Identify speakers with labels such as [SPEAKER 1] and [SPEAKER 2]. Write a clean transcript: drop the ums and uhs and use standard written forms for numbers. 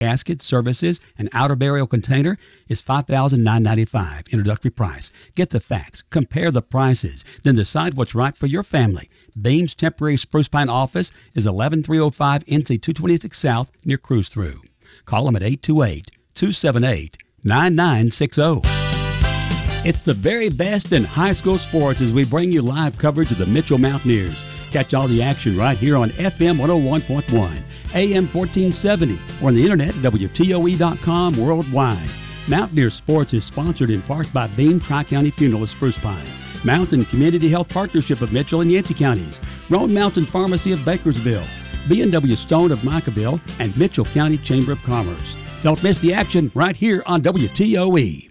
[SPEAKER 1] Casket, services, and outer burial container is $5,995 introductory price. Get the facts, compare the prices, then decide what's right for your family. Beam's temporary spruce pine office is 11305 NC 226 South near Cruise Through. Call them at 828-278-9960. It's the very best in high school sports as we bring you live coverage of the Mitchell Mountaineers. Catch all the action right here on FM 101.1, AM 1470, or on the internet at WTOE.com worldwide. Mountaineer Sports is sponsored in part by Beam Tri-County Funeral of Spruce Pine, Mountain Community Health Partnership of Mitchell and Yancey Counties, Roan Mountain Pharmacy of Bakersville, B&W Stone of Micaville, and Mitchell County Chamber of Commerce. Don't miss the action right here on WTOE.